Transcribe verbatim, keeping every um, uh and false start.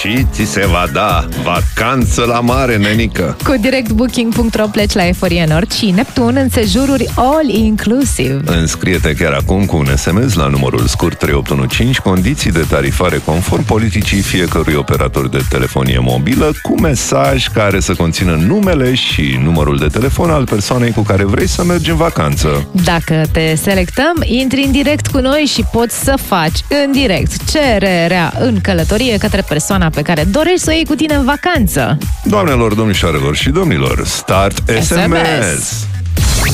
și ți se va da vacanță la mare, nenică. Cu direct booking punct ro pleci la Eforie Nord și Neptun în sejururi all-inclusive. Înscrie-te chiar acum cu un S M S la numărul scurt trei opt unu cinci, condiții de tarifare conform politicii fiecărui operator de telefonie mobilă, cu mesaj care să conțină numele și numărul de telefon al persoanei cu care vrei să mergi în vacanță. Dacă te selectăm, intri în direct cu noi și poți să faci în direct cererea în călătorie către persoana pe care dorești să o iei cu tine în vacanță. Doamnelor, domnișoarelor și domnilor, start S M S!